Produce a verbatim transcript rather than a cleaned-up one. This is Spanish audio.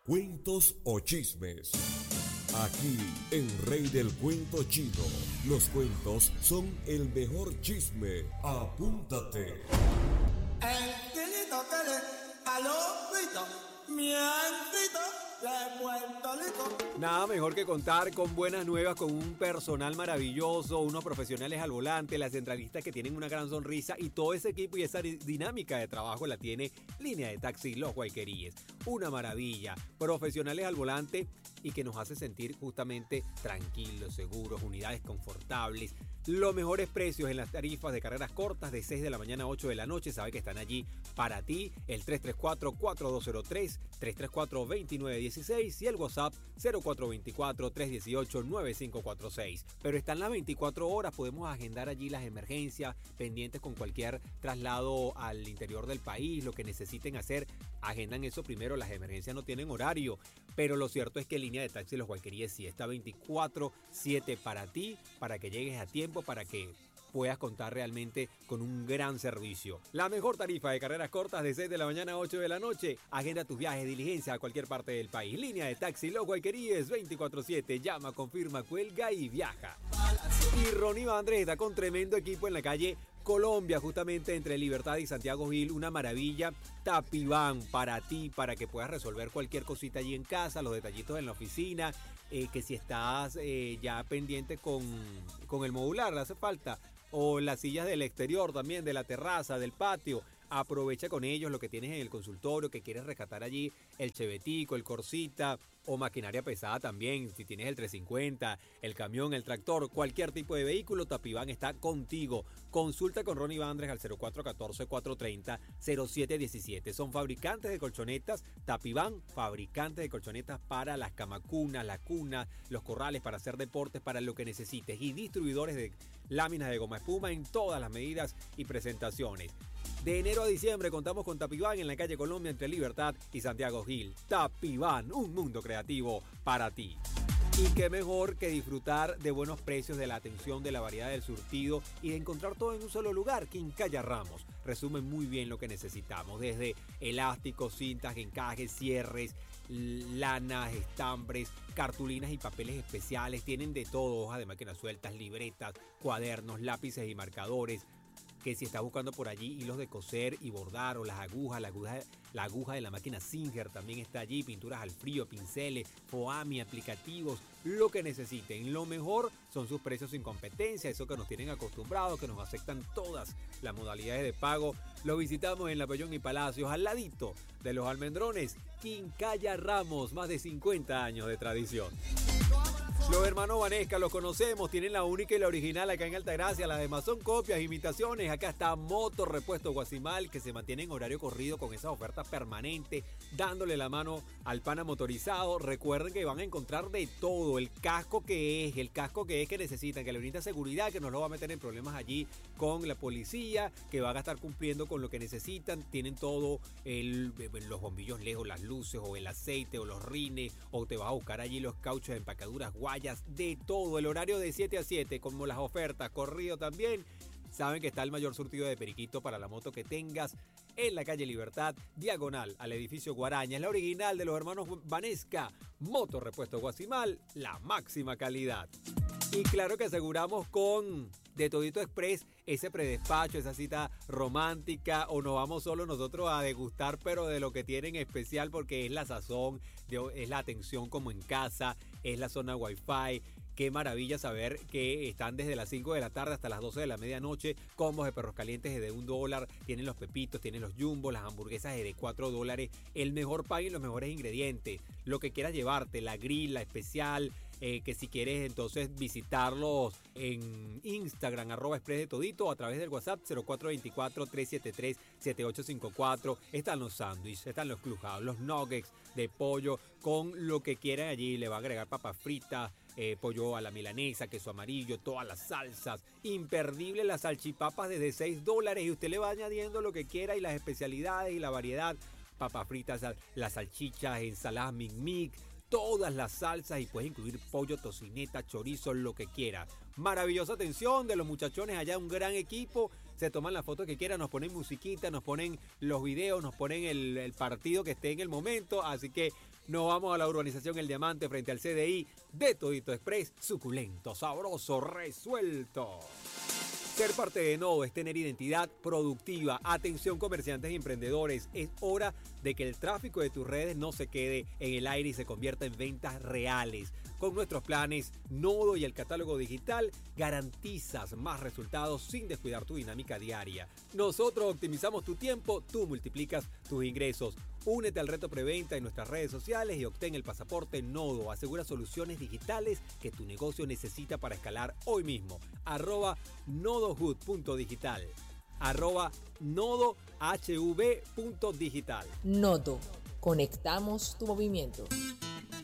Cuentos o chismes. Aquí en Rey del Cuento Chino, los cuentos son el mejor chisme. Apúntate. El tilito que le aló, mi ancito de Puerto Rico. Nada mejor que contar con buenas nuevas, con un personal maravilloso, unos profesionales al volante, las centralistas que tienen una gran sonrisa y todo ese equipo y esa dinámica de trabajo la tiene Línea de Taxi Los Guayqueríes. Una maravilla, profesionales al volante y que nos hace sentir justamente tranquilos, seguros, unidades confortables, los mejores precios en las tarifas de carreras cortas de seis de la mañana a ocho de la noche. Sabe que están allí para ti, el tres tres cuatro, cuatro dos cero tres, tres tres cuatro, dos nueve uno seis y el WhatsApp cero cuatro dos cuatro, tres uno ocho, nueve cinco cuatro seis. Pero están las veinticuatro horas, podemos agendar allí las emergencias, pendientes con cualquier traslado al interior del país, lo que necesiten hacer, agendan eso primero. Las emergencias no tienen horario, pero lo cierto es que Línea de Taxi Los Guayqueríes sí está veinticuatro siete para ti, para que llegues a tiempo, para que puedas contar realmente con un gran servicio. La mejor tarifa de carreras cortas de seis de la mañana a ocho de la noche. Agenda tus viajes, diligencia a cualquier parte del país. Línea de Taxi Los Guayqueríes veinticuatro siete. Llama, confirma, cuelga y viaja. Y Ronnie Vandrés está con tremendo equipo en la calle Colombia, justamente entre Libertad y Santiago Gil. Una maravilla. Tapiván para ti, para que puedas resolver cualquier cosita allí en casa, los detallitos en la oficina, eh, que si estás eh, ya pendiente con, con el modular, le hace falta, o las sillas del exterior también, de la terraza, del patio. Aprovecha con ellos lo que tienes en el consultorio, que quieres rescatar allí, el chevetico, el corsita, o maquinaria pesada también, si tienes el trescientos cincuenta, el camión, el tractor, cualquier tipo de vehículo, Tapiván está contigo. Consulta con Ronnie Vandrés al cero cuatro uno cuatro, cuatro tres cero, cero siete uno siete. Son fabricantes de colchonetas, Tapiván, fabricantes de colchonetas para las camacunas, las cunas, los corrales, para hacer deportes, para lo que necesites, y distribuidores de láminas de goma espuma en todas las medidas y presentaciones. De enero a diciembre contamos con Tapiván en la calle Colombia entre Libertad y Santiago Gil. Tapiván, un mundo creativo para ti. Y qué mejor que disfrutar de buenos precios, de la atención, de la variedad del surtido y de encontrar todo en un solo lugar. Quincalla Ramos resume muy bien lo que necesitamos, desde elásticos, cintas, encajes, cierres, lanas, estambres, cartulinas y papeles especiales. Tienen de todo, hojas de máquinas sueltas, libretas, cuadernos, lápices y marcadores. Que si estás buscando por allí hilos de coser y bordar, o las agujas, la aguja, la aguja de la máquina Singer también está allí, pinturas al frío, pinceles, foami, aplicativos, lo que necesiten. Lo mejor son sus precios sin competencia, eso que nos tienen acostumbrados, que nos aceptan todas las modalidades de pago. Los visitamos en La Pellón y Palacios, al ladito de los Almendrones. Quincalla Ramos, más de cincuenta años de tradición. Los hermanos Vanesca los conocemos, tienen la única y la original acá en Altagracia. Las demás son copias, imitaciones. Acá está Moto Repuesto Guasimal, que se mantiene en horario corrido con esas ofertas permanentes, dándole la mano al pana motorizado. Recuerden que van a encontrar de todo, el casco que es, el casco que es que necesitan, que le brinda seguridad, que no lo va a meter en problemas allí con la policía, que van a estar cumpliendo con lo que necesitan. Tienen todo, el, los bombillos lejos, las luces, o el aceite, o los rines, o te vas a buscar allí los cauchos de empacaduras, guayas, de todo. El horario de siete a siete, como las ofertas, corrido también. Saben que está el mayor surtido de periquito para la moto que tengas en la calle Libertad, diagonal al edificio Guaraña. Es la original de los hermanos Vanesca. Moto Repuesto Guasimal, la máxima calidad. Y claro que aseguramos con De Todito Express ese predespacho, esa cita romántica, o nos vamos solo nosotros a degustar, pero de lo que tienen especial, porque es la sazón, es la atención como en casa, es la zona Wi-Fi. Qué maravilla saber que están desde las cinco de la tarde hasta las doce de la medianoche. Combos de perros calientes de un dólar. Tienen los pepitos, tienen los jumbos, las hamburguesas de cuatro dólares. El mejor pan y los mejores ingredientes. Lo que quieras llevarte, la grill, la especial. Eh, que si quieres entonces visitarlos en Instagram, arroba express de todito, a través del WhatsApp cero cuatro dos cuatro, tres siete tres, siete ocho cinco cuatro. Están los sándwiches, están los clujados, los nuggets de pollo, con lo que quieran allí. Le va a agregar papas fritas, eh, pollo a la milanesa, queso amarillo, todas las salsas. Imperdible las salchipapas desde seis dólares, y usted le va añadiendo lo que quiera, y las especialidades y la variedad. Papas fritas, las salchichas, ensaladas mix mix, todas las salsas, y puedes incluir pollo, tocineta, chorizo, lo que quieras. Maravillosa atención de los muchachones allá, un gran equipo. Se toman la foto que quieran, nos ponen musiquita, nos ponen los videos, nos ponen el, el partido que esté en el momento. Así que Nos vamos a la urbanización El Diamante frente al C D I de Todito Express. Suculento, sabroso, resuelto. Ser parte de Nodo es tener identidad productiva. Atención, comerciantes y emprendedores. Es hora de que el tráfico de tus redes no se quede en el aire y se convierta en ventas reales. Con nuestros planes Nodo y el catálogo digital garantizas más resultados sin descuidar tu dinámica diaria. Nosotros optimizamos tu tiempo, tú multiplicas tus ingresos. Únete al reto preventa en nuestras redes sociales y obtén el pasaporte Nodo. Asegura soluciones digitales que tu negocio necesita para escalar hoy mismo. Arroba nodohud.digital. Arroba nodohv.digital. Nodo. Conectamos tu movimiento.